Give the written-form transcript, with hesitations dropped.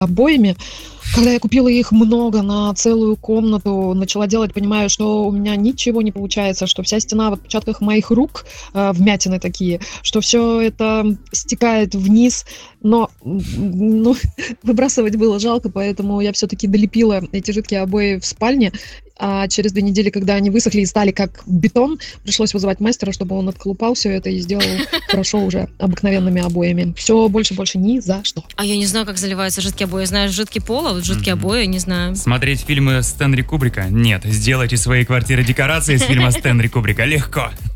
обоями. Когда я купила их много на целую комнату, начала делать, понимаю, что у меня ничего не получается, что вся стена в отпечатках моих рук, вмятины такие, что все это стекает вниз, но ну, выбрасывать было жалко, поэтому я все-таки долепила эти жидкие обои в спальне, а через 2 недели, когда они высохли и стали как бетон, пришлось вызывать мастера, чтобы он отколупал все это и сделал хорошо уже обыкновенными обоями. Все больше ни за что. А я не знаю, как заливаются жидкие обои. Знаешь, жидкий пол, а вот жидкие обои не знаю. Смотреть фильмы Стэнли Кубрика? Нет. Сделайте свои квартиры декорации из фильма Стэнли Кубрика. Легко.